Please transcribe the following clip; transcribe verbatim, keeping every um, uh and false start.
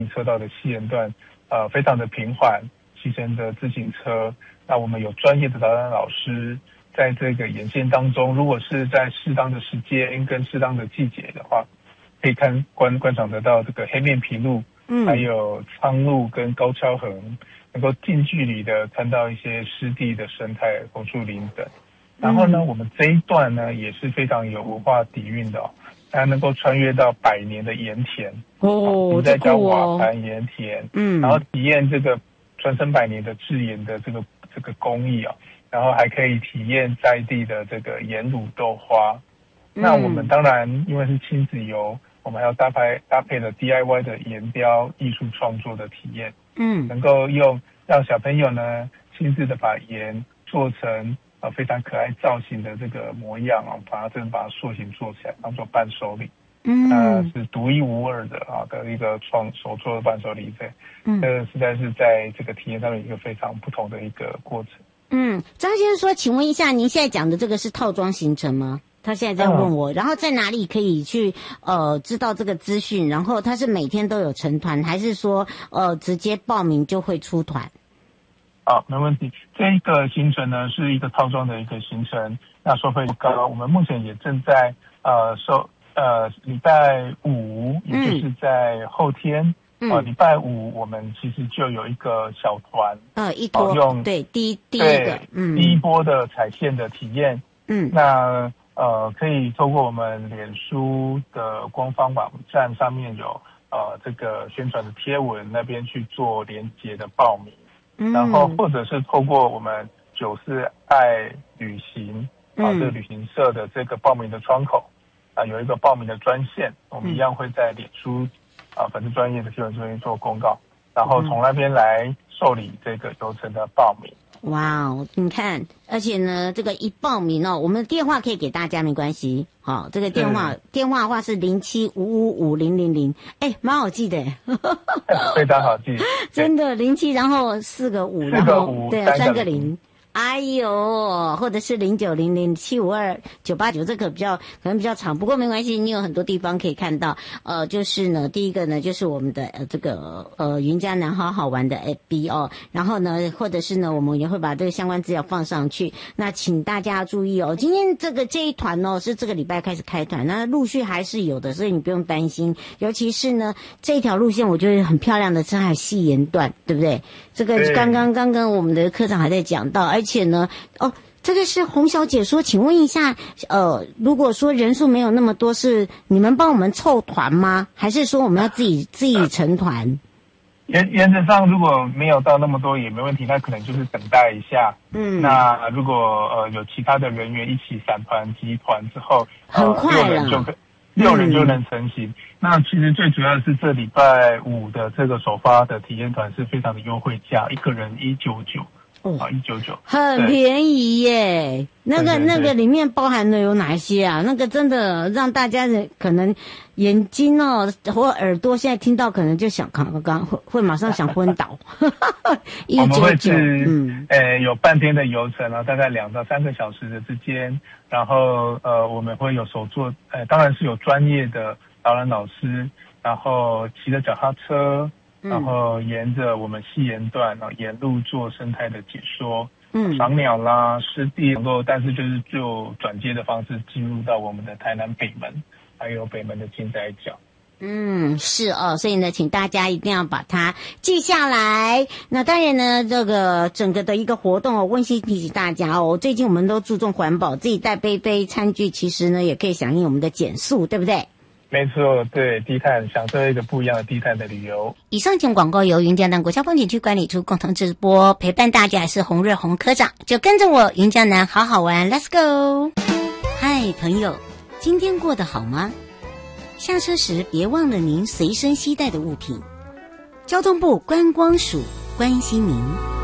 车道的西沿段，呃，非常的平缓，骑乘着自行车。那我们有专业的导览老师，在这个沿线当中，如果是在适当的时间跟适当的季节的话，可以看观观赏得到这个黑面琵鹭，嗯，还有苍鹭跟高跷横，能够近距离的看到一些湿地的生态、红树林等。然后呢，嗯、我们这一段呢也是非常有文化底蕴的哦，它能够穿越到百年的盐田哦， 再叫瓦盘盐田， 嗯， 然后体验这个传承百年的制盐的这个这个工艺啊，然后还可以体验在地的这个盐卤豆花。嗯、那我们当然因为是亲子游，我们还要搭配搭配了 D I Y 的盐雕艺术创作的体验， 嗯， 能够用让小朋友呢亲自的把盐做成呃非常可爱造型的这个模样啊，把它真的把它塑形做起来，当做伴手礼。 嗯， 呃，是独一无二的啊的一个创手做的伴手礼，对， 嗯， 这个实在是在这个体验上面一个非常不同的一个过程。 嗯，张先生说，请问一下，您现在讲的这个是套装行程吗？他现在在问我，嗯、然后在哪里可以去呃知道这个资讯？然后他是每天都有成团，还是说呃直接报名就会出团？ 好，没问题。这个行程呢是一个套装的一个行程，那收费不高。我们目前也正在呃收。呃，礼拜五，也就是在后天，嗯、呃，礼拜五我们其实就有一个小团， 呃，一波， 用对第一第一个，嗯， 第一波的踩线的体验， 嗯， 那呃，可以透过我们脸书的官方网站上面有呃这个宣传的贴文那边去做连结的报名， 嗯， 然后或者是透过我们九四爱旅行啊、呃、这个旅行社的这个报名的窗口。啊，有一个报名的专线，我们一样会在脸书啊粉丝专业的新闻这边做公告，然后从那边来受理这个流程的报名。 哇哦，你看，而且呢，这个一报名哦，我们的电话可以给大家，没关系。好、哦，这个电话电话的话是零七五五五零零零，哎，蛮好记的， 非常好记， 真的零七，然后四个五， 四个五， 对，三个零。哎呦，或者是零九零零七五二九八九，这个比较可能比较长，不过没关系，你有很多地方可以看到。呃，就是呢，第一个呢，就是我们的呃这个呃云嘉南好好玩的 F B 哦，然后呢，或者是呢，我们也会把这个相关资料放上去。那请大家注意哦，今天这个这一团哦是这个礼拜开始开团，那陆续还是有的，所以你不用担心。尤其是呢这条路线，我觉得很漂亮的，是还有细沿段，对不对？这个刚刚刚刚我们的科长还在讲到，而且呢，哦，这个是洪小姐说，请问一下，呃，如果说人数没有那么多，是你们帮我们凑团吗？还是说我们要自己自己成团？ 原原则上如果没有到那么多也没问题，那可能就是等待一下。 嗯， 那如果呃有其他的人员一起散团集团之后， 很快了， 六人就可六人就能成型。嗯、那其实最主要是这礼拜五的这个首发的体验团是非常的优惠价，一个人一九九。哦，一九九， 很便宜耶！那个那个里面包含的有哪些啊？那个真的让大家可能眼睛哦或耳朵现在听到可能就想刚刚会会马上想昏倒。 一九九，嗯，呃，有半天的游程啊，大概两到三个小时的之间，然后呃，我们会有手作，呃，当然是有专业的导览老师，然后骑着脚踏车。然后沿着我们西沿段，然后沿路做生态的解说，嗯，赏鸟啦、湿地，能够，但是就是就转接的方式进入到我们的台南北门，还有北门的金仔角。 嗯，是哦，所以呢，请大家一定要把它记下来。那当然呢，这个整个的一个活动哦，温馨提醒大家哦，最近我们都注重环保，自己带杯杯餐具，其实呢也可以响应我们的减速，对不对？ 没错，对，低碳，享受一个不一样的低碳的旅游。 以上节目广告由云嘉南国家风景区管理处共同直播，陪伴大家是洪瑞洪科长，就跟着我云嘉南好好玩 ，Let's go！ 嗨，朋友，今天过得好吗？下车时别忘了您随身携带的物品。交通部观光署关心您。